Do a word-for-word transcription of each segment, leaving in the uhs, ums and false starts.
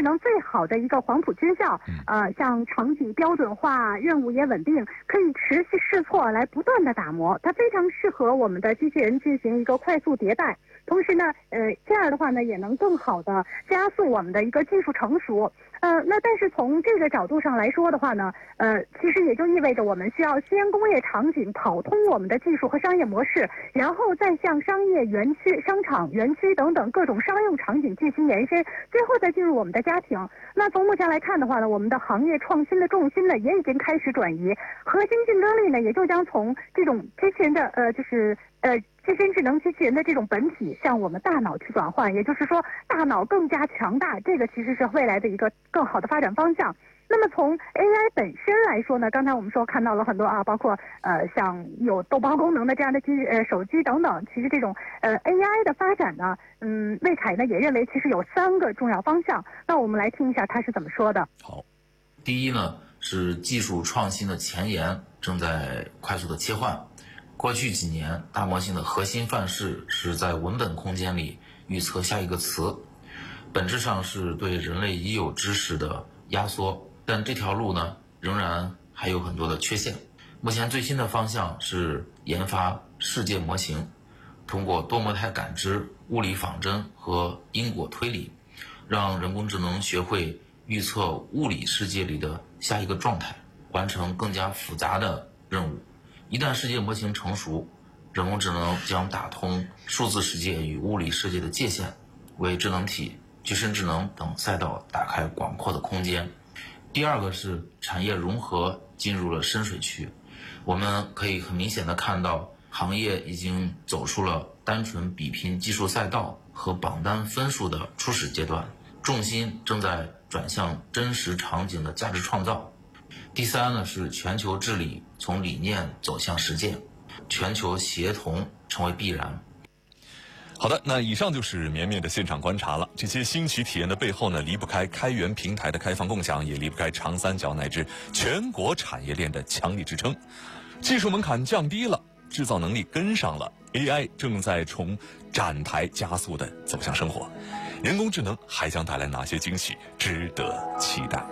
智能最好的一个黄埔军校。呃，像场景标准化，任务也稳定，可以持续试错来不断的打磨，它非常适合我们的机器人进行一个快速迭代。同时呢，呃，这样的话呢，也能更好的加速我们的一个技术成熟。呃，那但是从这个角度上来说的话呢，呃，其实也就意味着我们需要先工业场景跑通我们的技术和商业模式，然后再向商业园区、商场、园区等等各种商用场景进行延伸，最后再进入我们的家庭。那从目前来看的话呢，我们的行业创新的重心呢，也已经开始转移，核心竞争力呢，也就将从这种机器人的呃，就是呃。自身智能机器人的这种本体向我们大脑去转换，也就是说大脑更加强大，这个其实是未来的一个更好的发展方向。那么从 A I 本身来说呢，刚才我们说看到了很多啊，包括呃像有豆包功能的这样的机呃手机等等，其实这种呃 A I 的发展呢，嗯，魏凯呢也认为其实有三个重要方向。那我们来听一下他是怎么说的。 好，第一呢是技术创新的前沿正在快速的切换。过去几年，大模型的核心范式是在文本空间里预测下一个词，本质上是对人类已有知识的压缩，但这条路呢，仍然还有很多的缺陷。目前最新的方向是研发世界模型，通过多模态感知、物理仿真和因果推理，让人工智能学会预测物理世界里的下一个状态，完成更加复杂的任务。一旦世界模型成熟，人工智能将打通数字世界与物理世界的界限，为智能体、具身智能等赛道打开广阔的空间。第二个是产业融合进入了深水区，我们可以很明显的看到，行业已经走出了单纯比拼技术赛道和榜单分数的初始阶段，重心正在转向真实场景的价值创造。第三呢是全球治理从理念走向实践，全球协同成为必然。 好的，那以上就是绵绵的现场观察了。这些新奇体验的背后呢，离不开开源平台的开放共享，也离不开长三角乃至全国产业链的强力支撑。技术门槛降低了，制造能力跟上了 ，A I 正在从展台加速地走向生活。人工智能还将带来哪些惊喜，值得期待。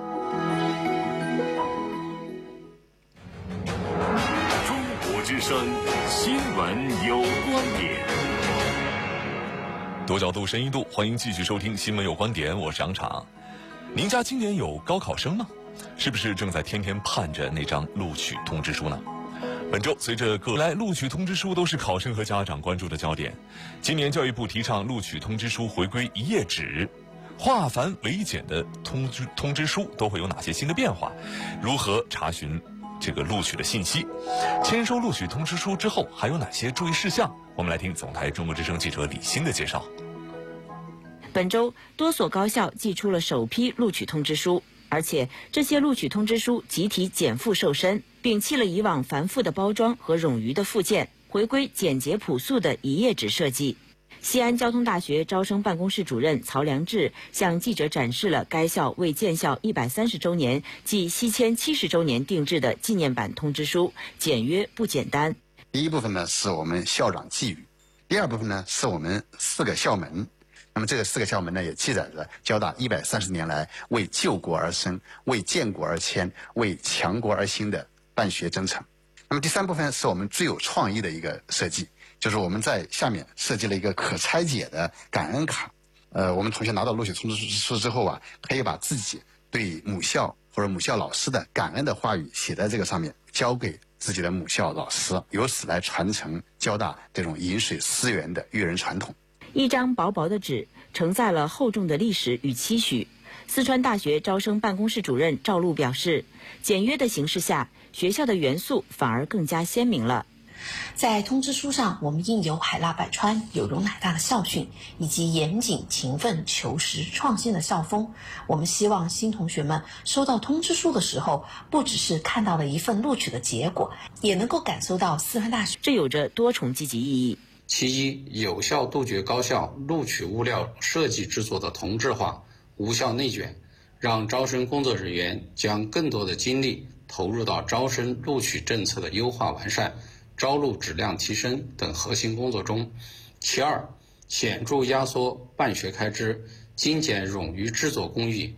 之声新闻有观点， 多角度、深一度，欢迎继续收听《新闻有观点》，我是杨昶。您家今年有高考生吗？是不是正在天天盼着那张录取通知书呢？本周随着各来录取通知书都是考生和家长关注的焦点。今年教育部提倡录取通知书回归一页纸，化繁为简的通知通知书都会有哪些新的变化？如何查询这个录取的信息？签收录取通知书之后还有哪些注意事项？我们来听总台中国之声记者李欣的介绍。 本周多所高校寄出了首批录取通知书，而且这些录取通知书集体减负瘦身，摒弃了以往繁复的包装和冗余的附件，回归简洁朴素的一页纸设计。西安交通大学招生办公室主任曹良志向记者展示了该校为建校一百三十周年暨西迁七十周年定制的纪念版通知书，简约不简单。 第一部分呢是我们校长寄语，第二部分呢是我们四个校门。那么这个四个校门呢，也记载着交大一百三十年来为救国而生、为建国而迁、为强国而兴的办学征程。那么第三部分是我们最有创意的一个设计，就是我们在下面设计了一个可拆解的感恩卡。呃，我们同学拿到录取通知书之后啊，可以把自己对母校或者母校老师的感恩的话语写在这个上面，交给自己的母校老师，由此来传承交大这种饮水思源的育人传统。 一张薄薄的纸承载了厚重的历史与期许。四川大学招生办公室主任赵璐表示，简约的形式下，学校的元素反而更加鲜明了。 在通知书上，我们印有海纳百川、有容乃大的校训，以及严谨、勤奋、求实、创新的校风。我们希望新同学们收到通知书的时候，不只是看到了一份录取的结果，也能够感受到四川大学这有着多重积极意义。 其一，有效杜绝高校录取物料设计制作的同质化、无效内卷，让招生工作人员将更多的精力投入到招生录取政策的优化完善、招录质量提升等核心工作中。其二，显著压缩办学开支，精简冗余制作工艺，